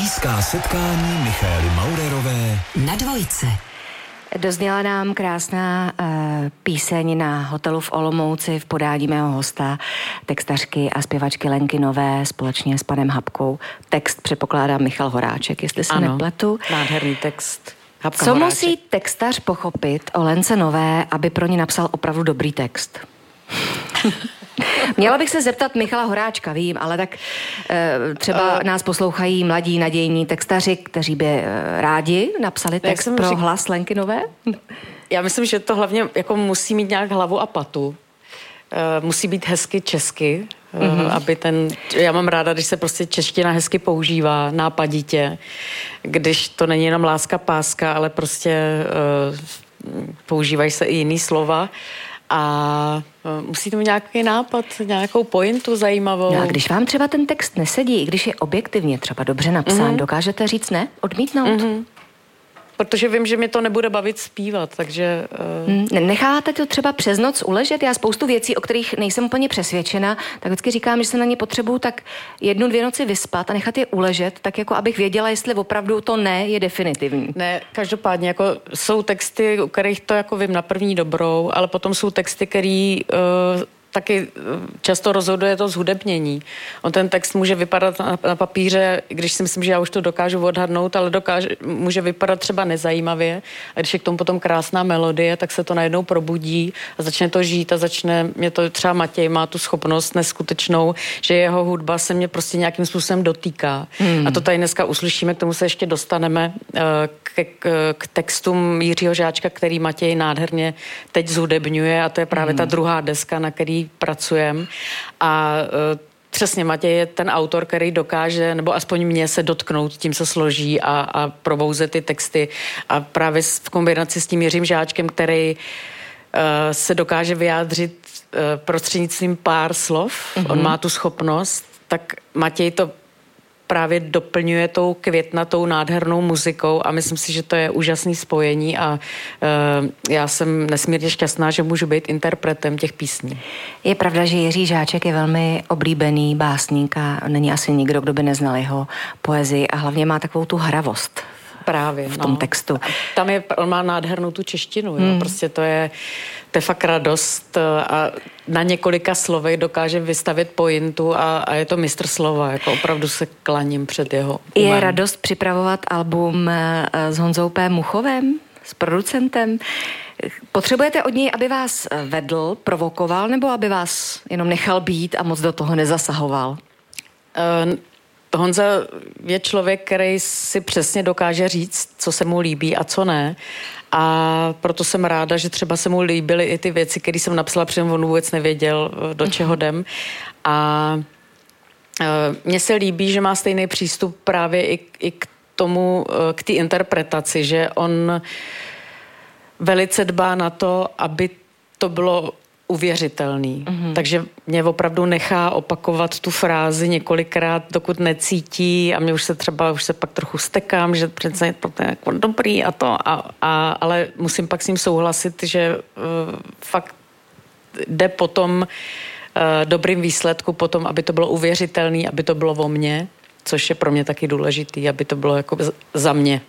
Blízká setkání Michaely Maurerové na Dvojce. Dozněla nám krásná píseň na hotelu v Olomouci v podání mého hosta, textařky a zpěvačky Lenky Nové společně s panem Habkou. Text předpokládá Michal Horáček, jestli se nepletu. Nádherný text. Habka Co Horáček. musí textař pochopit o Lence Nové, aby pro ně napsal opravdu dobrý text? Měla bych se zeptat Michala Horáčka, vím, ale tak třeba nás poslouchají mladí nadějní textaři, kteří by rádi napsali text pro hlas Lenky Nové? Já myslím, že to hlavně jako musí mít nějak hlavu a patu. Musí být hezky česky, aby já mám ráda, když se prostě čeština hezky používá, nápaditě, když to není jenom láska páska, ale prostě používají se i jiný slova. A musí to mít nějaký nápad, nějakou pointu zajímavou. No a když vám třeba ten text nesedí, i když je objektivně třeba dobře napsán, dokážete říct ne? Odmítnout? Protože vím, že mě to nebude bavit zpívat, takže... Necháváte to třeba přes noc uležet? Já spoustu věcí, o kterých nejsem úplně přesvědčena, tak vždycky říkám, že se na ně potřebuju tak 1-2 noci vyspat a nechat je uležet, tak jako abych věděla, jestli opravdu to ne je definitivní. Ne, každopádně jako jsou texty, u kterých to jako vím na první dobrou, ale potom jsou texty, který... taky často rozhoduje to zhudebnění. On ten text může vypadat na papíře, když si myslím, že já už to dokážu odhadnout, ale může vypadat třeba nezajímavě. A když je k tomu potom krásná melodie, tak se to najednou probudí a začne to žít a mě to třeba Matěj má tu schopnost neskutečnou, že jeho hudba se mě prostě nějakým způsobem dotýká. A to tady dneska uslyšíme, k tomu se ještě dostaneme k textům Jiřího Žáčka, který Matěj nádherně teď zhudebňuje a to je právě ta druhá deska, na který pracujeme. A přesně Matěj je ten autor, který dokáže, nebo aspoň mě se dotknout, tím se složí a probouzet ty texty. A právě v kombinaci s tím Jiřím Žáčkem, který se dokáže vyjádřit prostřednictvím pár slov, on má tu schopnost, tak Matěj to právě doplňuje tou květnatou nádhernou muzikou a myslím si, že to je úžasný spojení a já jsem nesmírně šťastná, že můžu být interpretem těch písní. Je pravda, že Jiří Žáček je velmi oblíbený básník a není asi nikdo, kdo by neznal jeho poezii a hlavně má takovou tu hravost. Právě, v tom textu. Tam on má nádhernou tu češtinu, jo? Prostě to je fakt radost a na několika slovech dokáže vystavit pointu a je to mistr slova, jako opravdu se klaním před jeho umem. Je radost připravovat album s Honzou P. Muchovem, s producentem. Potřebujete od něj, aby vás vedl, provokoval, nebo aby vás jenom nechal být a moc do toho nezasahoval? Honza je člověk, který si přesně dokáže říct, co se mu líbí a co ne. A proto jsem ráda, že třeba se mu líbily i ty věci, které jsem napsala, protože on vůbec nevěděl, do čeho jdem. A mně se líbí, že má stejný přístup právě i k tomu, k té interpretaci, že on velice dbá na to, aby to bylo uvěřitelný. Takže mě opravdu nechá opakovat tu frázi několikrát, dokud necítí a mě už se pak trochu stekám, že přece je to jako dobrý a to, ale musím pak s ním souhlasit, že fakt jde po tom dobrým výsledku, potom, aby to bylo uvěřitelný, aby to bylo o mně, což je pro mě taky důležitý, aby to bylo jako za mě.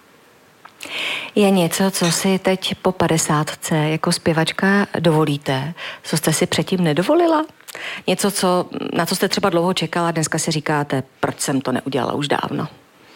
Je něco, co si teď po 50 jako zpěvačka dovolíte, co jste si předtím nedovolila? Něco, na co jste třeba dlouho čekala, dneska si říkáte, proč jsem to neudělala už dávno?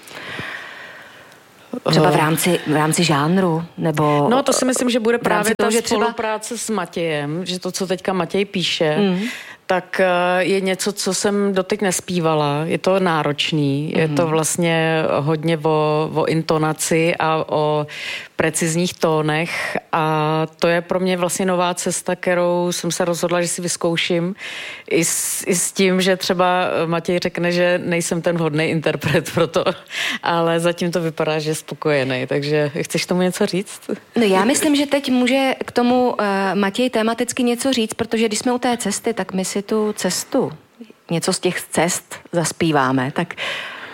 Třeba v rámci žánru, nebo... No to si myslím, že bude právě ta spolupráce s Matějem, že to, co teďka Matěj píše, tak je něco, co jsem doteď nespívala. Je to náročný, je to vlastně hodně o intonaci a o precizních tónech a to je pro mě vlastně nová cesta, kterou jsem se rozhodla, že si vyzkouším i s tím, že třeba Matěj řekne, že nejsem ten vhodný interpret pro to, ale zatím to vypadá, že je spokojený, takže chceš tomu něco říct? No já myslím, že teď může k tomu Matěj tematicky něco říct, protože když jsme u té cesty, tak my si tu cestu, něco z těch cest zaspíváme, tak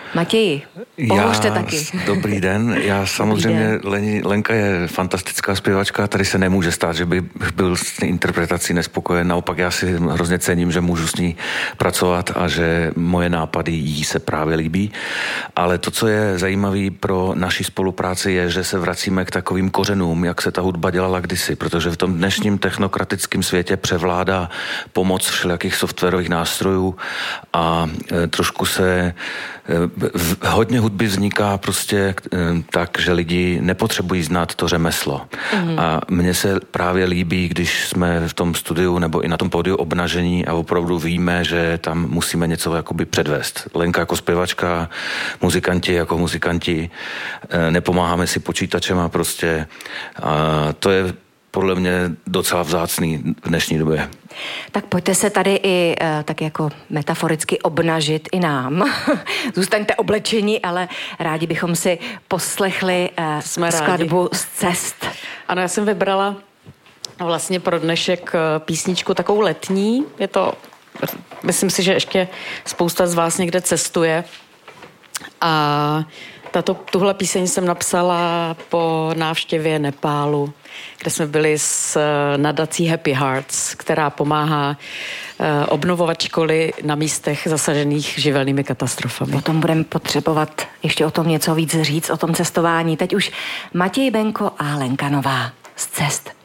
Matěji, pohořte taky. Dobrý den, já samozřejmě, Lenka je fantastická zpěvačka, tady se nemůže stát, že by byl s interpretací nespokojen, naopak já si hrozně cením, že můžu s ní pracovat a že moje nápady jí se právě líbí, ale to, co je zajímavé pro naši spolupráci, je, že se vracíme k takovým kořenům, jak se ta hudba dělala kdysi, protože v tom dnešním technokratickém světě převládá pomoc všelijakých softwarových nástrojů a trošku se hodně hudby vzniká prostě tak, že lidi nepotřebují znát to řemeslo. A mně se právě líbí, když jsme v tom studiu nebo i na tom pódiu obnažení a opravdu víme, že tam musíme něco jakoby předvést. Lenka jako zpěvačka, muzikanti jako muzikanti, nepomáháme si počítačem a prostě to je podle mě docela vzácný v dnešní době. Tak pojďte se tady i tak jako metaforicky obnažit i nám. Zůstaňte oblečení, ale rádi bychom si poslechli skladbu Z cest. Ano, já jsem vybrala vlastně pro dnešek písničku takovou letní. Je to, myslím si, že ještě spousta z vás někde cestuje. A tuhle píseň jsem napsala po návštěvě Nepálu, kde jsme byli s nadací Happy Hearts, která pomáhá obnovovat školy na místech zasažených živelnými katastrofami. Potom budeme potřebovat ještě o tom něco víc říct, o tom cestování. Teď už Matěj Benko a Lenka Nová Z cest.